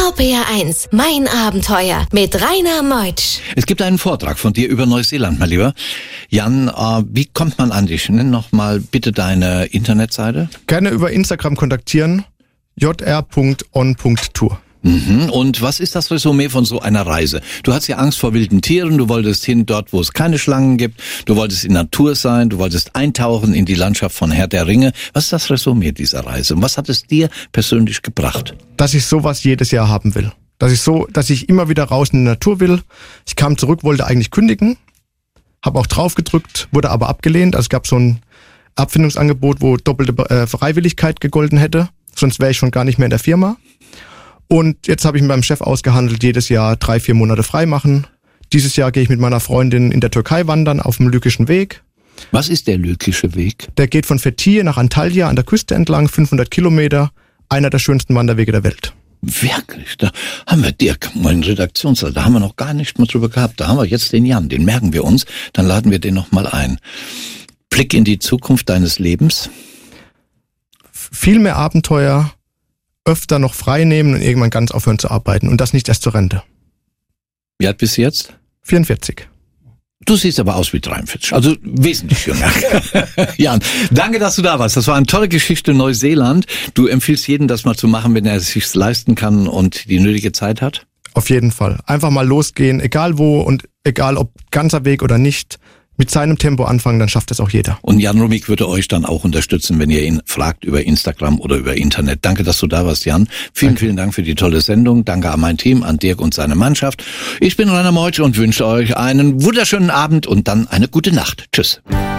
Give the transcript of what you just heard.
RPR1, mein Abenteuer mit Rainer Meutsch. Es gibt einen Vortrag von dir über Neuseeland, mein Lieber. Jan, wie kommt man an dich? Nenn noch mal bitte deine Internetseite. Gerne über Instagram kontaktieren, jr.on.tour. Und was ist das Resümee von so einer Reise? Du hattest ja Angst vor wilden Tieren, du wolltest hin dort, wo es keine Schlangen gibt, du wolltest in Natur sein, du wolltest eintauchen in die Landschaft von Herr der Ringe. Was ist das Resümee dieser Reise und was hat es dir persönlich gebracht? Dass ich sowas jedes Jahr haben will. Dass ich immer wieder raus in die Natur will. Ich kam zurück, wollte eigentlich kündigen, habe auch drauf gedrückt, wurde aber abgelehnt. Also es gab so ein Abfindungsangebot, wo doppelte Freiwilligkeit gegolten hätte, sonst wäre ich schon gar nicht mehr in der Firma. Und jetzt habe ich mit meinem Chef ausgehandelt, jedes Jahr 3-4 Monate frei machen. Dieses Jahr gehe ich mit meiner Freundin in der Türkei wandern auf dem Lykischen Weg. Was ist der Lykische Weg? Der geht von Fethiye nach Antalya an der Küste entlang, 500 Kilometer, einer der schönsten Wanderwege der Welt. Wirklich? Da haben wir Dirk, mein Redaktionsleiter, da haben wir noch gar nicht mal drüber gehabt. Da haben wir jetzt den Jan, den merken wir uns, dann laden wir den noch mal ein. Blick in die Zukunft deines Lebens? Viel mehr Abenteuer, öfter noch frei nehmen und irgendwann ganz aufhören zu arbeiten und das nicht erst zur Rente. Wie alt bist du jetzt? 44. Du siehst aber aus wie 43, also wesentlich jünger. Jan, danke, dass du da warst. Das war eine tolle Geschichte Neuseeland. Du empfiehlst jedem, das mal zu machen, wenn er es sich leisten kann und die nötige Zeit hat? Auf jeden Fall. Einfach mal losgehen, egal wo und egal ob ganzer Weg oder nicht. Mit seinem Tempo anfangen, dann schafft es auch jeder. Und Jan Rumig würde euch dann auch unterstützen, wenn ihr ihn fragt über Instagram oder über Internet. Danke, dass du da warst, Jan. Vielen Dank für die tolle Sendung. Danke an mein Team, an Dirk und seine Mannschaft. Ich bin Rainer Meutsch und wünsche euch einen wunderschönen Abend und dann eine gute Nacht. Tschüss.